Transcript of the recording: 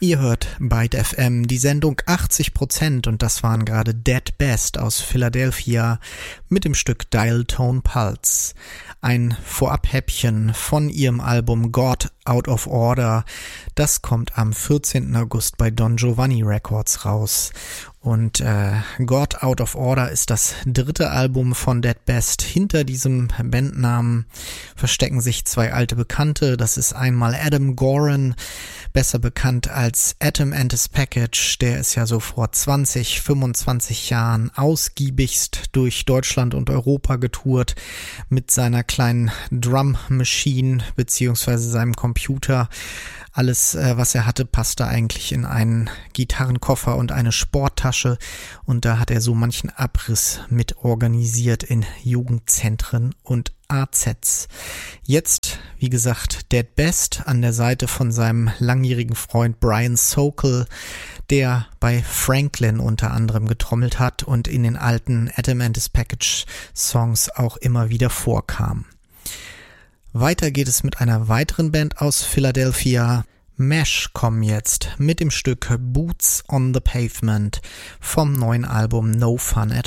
Ihr hört Byte FM, die Sendung 80% und das waren gerade Dead Best aus Philadelphia mit dem Stück Dial Tone Pulse. Ein Vorabhäppchen von ihrem Album God Out of Order, das kommt am 14. August bei Don Giovanni Records raus. Und God Out of Order ist das dritte Album von Dead Best. Hinter diesem Bandnamen verstecken sich zwei alte Bekannte. Das ist einmal Adam Goran, besser bekannt als Atom and His Package. Der ist ja so vor 20, 25 Jahren ausgiebigst durch Deutschland und Europa getourt mit seiner kleinen Drum Machine beziehungsweise seinem Computer. Alles, was er hatte, passte eigentlich in einen Gitarrenkoffer und eine Sporttasche und da hat er so manchen Abriss mit organisiert in Jugendzentren und AZs. Jetzt, wie gesagt, Dead Best an der Seite von seinem langjährigen Freund Brian Sokol, der bei Franklin unter anderem getrommelt hat und in den alten Atom and His Package Songs auch immer wieder vorkam. Weiter geht es mit einer weiteren Band aus Philadelphia. Mesh kommen jetzt mit dem Stück Boots on the Pavement vom neuen Album No Fun at